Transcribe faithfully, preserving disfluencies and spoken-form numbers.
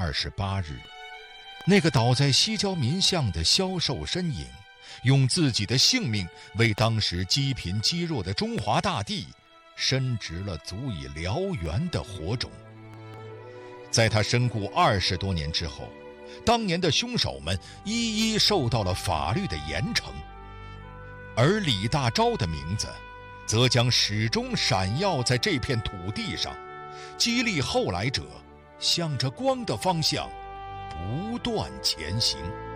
二十八日，那个倒在西郊民巷的消瘦身影，用自己的性命为当时积贫积弱的中华大地伸直了足以燎原的火种。在他身故二十多年之后，当年的凶手们一一受到了法律的严惩，而李大钊的名字则将始终闪耀在这片土地上，激励后来者向着光的方向不断前行。